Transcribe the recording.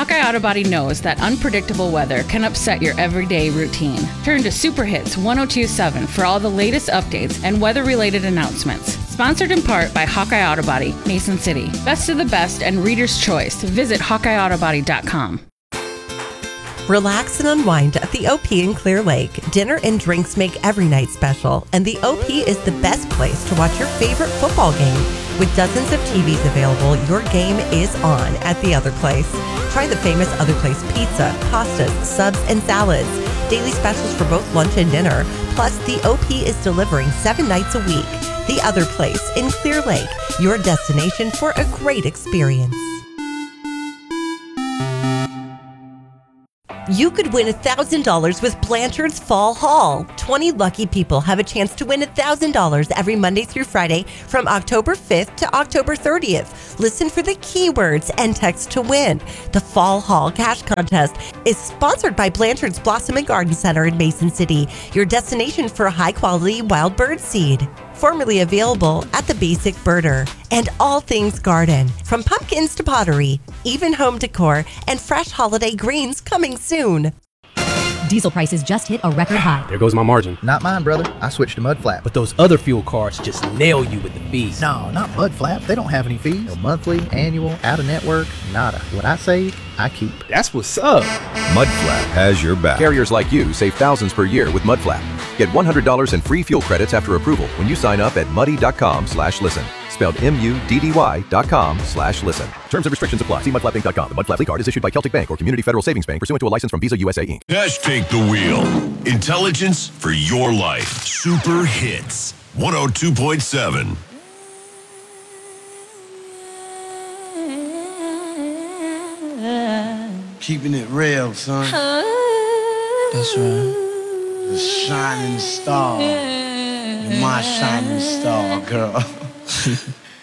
Hawkeye Auto Body knows that unpredictable weather can upset your everyday routine. Turn to Super Hits 1027 for all the latest updates and weather-related announcements. Sponsored in part by Hawkeye Auto Body, Mason City. Best of the best and reader's choice. Visit HawkeyeAutoBody.com. Relax and unwind at the OP in Clear Lake. Dinner and drinks make every night special, and the OP is the best place to watch your favorite football game. With dozens of TVs available, your game is on at the Other Place. Try the famous Other Place pizza, pastas, subs, and salads. Daily specials for both lunch and dinner. Plus, the OP is delivering 7 nights a week. The Other Place in Clear Lake, your destination for a great experience. You could win $1,000 with Blanchard's Fall Haul. 20 lucky people have a chance to win $1,000 every Monday through Friday from October 5th to October 30th. Listen for the keywords and text to win. The Fall Haul Cash Contest is sponsored by Blanchard's Blossom and Garden Center in Mason City, your destination for high-quality wild bird seed. Formerly available at the Basic Birder. And all things garden, from pumpkins to pottery, even home decor, and fresh holiday greens coming soon. Diesel prices just hit a record high. There goes my margin. Not mine, brother. I switched to Mudflap. But those other fuel cards just nail you with the fees. No, not Mudflap. They don't have any fees. No monthly, annual, out-of-network, nada. What I save, I keep. That's what's up. Mudflap has your back. Carriers like you save thousands per year with Mudflap. Get $100 in free fuel credits after approval when you sign up at muddy.com/listen. Spelled MUDDY.com/listen. Terms and restrictions apply. See mudflapinc.com. The Mudflap card is issued by Celtic Bank or Community Federal Savings Bank pursuant to a license from Visa USA Inc. Dash Take the Wheel. Intelligence for your life. Super Hits 102.7. Keeping it real, son. That's right. The shining star. You're my shining star, girl.